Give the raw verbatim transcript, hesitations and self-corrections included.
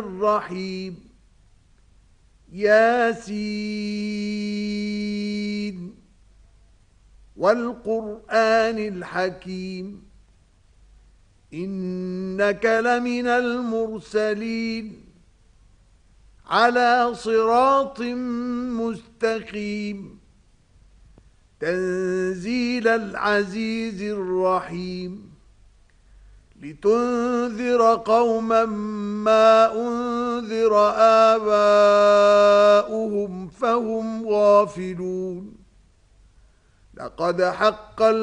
الرحيم ياسين والقرآن الحكيم إنك لمن المرسلين على صراط مستقيم تنزيل العزيز الرحيم لتنذر قوما ما أنذر آباؤهم فهم غافلون لقد حق